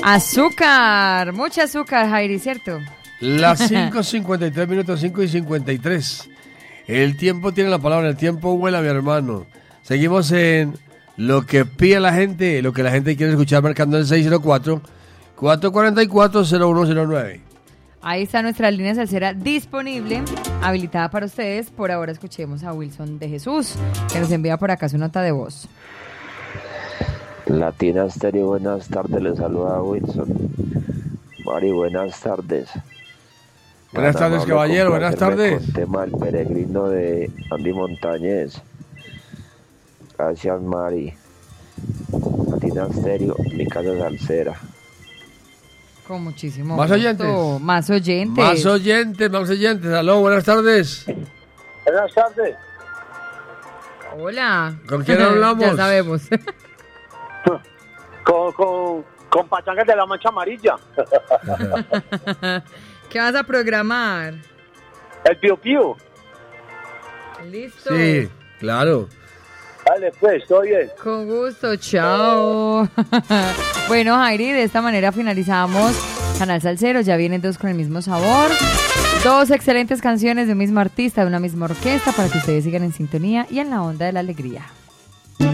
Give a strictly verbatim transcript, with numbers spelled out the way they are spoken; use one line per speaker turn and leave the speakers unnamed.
Azúcar, mucha azúcar, Jairi, ¿cierto?
Las cinco cincuenta y tres minutos, cinco y cincuenta y tres. El tiempo tiene la palabra, el tiempo vuela, mi hermano. Seguimos en lo que pide la gente, lo que la gente quiere escuchar, marcando el seis cero cuatro, cuatro cuatro cuatro, cero uno cero nueve.
Ahí está nuestra línea salsera disponible, habilitada para ustedes. Por ahora escuchemos a Wilson de Jesús, que nos envía por acá su nota de voz.
Latina Stereo, buenas tardes, les saluda Wilson. Mari, buenas tardes.
Buenas tardes, caballero, buenas tardes.
Con tema El Peregrino de Andy Montañez. Gracias, Mari. Latina Stereo, mi casa salsera.
Con muchísimo
¿Más
gusto.
oyentes?
Más oyentes.
Más oyentes, más oyentes. Aló, buenas tardes.
Buenas tardes.
Hola.
¿Con quién hablamos?
Ya sabemos.
Con, con, con Pachangas de la Mancha Amarilla.
¿Qué vas a programar?
El Pío Pío.
Listo.
Sí, claro.
Dale, pues, estoy bien.
Con gusto, chao. Bueno, Jairi, de esta manera finalizamos Canal Salsero. Ya vienen dos con el mismo sabor. Dos excelentes canciones de un mismo artista, de una misma orquesta, para que ustedes sigan en sintonía y en la onda de la alegría.